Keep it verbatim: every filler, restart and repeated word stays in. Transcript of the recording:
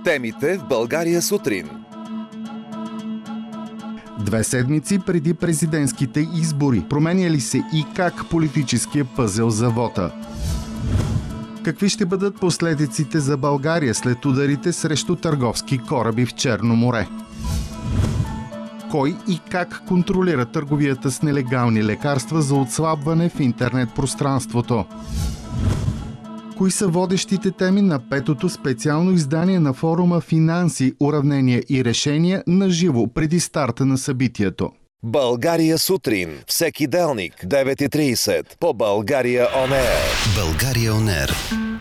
Темите в България сутрин. Две седмици преди президентските избори. Променя ли се и как политическия пъзел за вота? Какви ще бъдат последиците за България след ударите срещу търговски кораби в Черно море? Кой и как контролира търговията с нелегални лекарства за отслабване в интернет пространството? Кои са водещите теми на петото специално издание на форума «Финанси, уравнения и решения» на живо преди старта на събитието? България сутрин. Всеки делник, девет и трийсет. По България On Air. България On Air.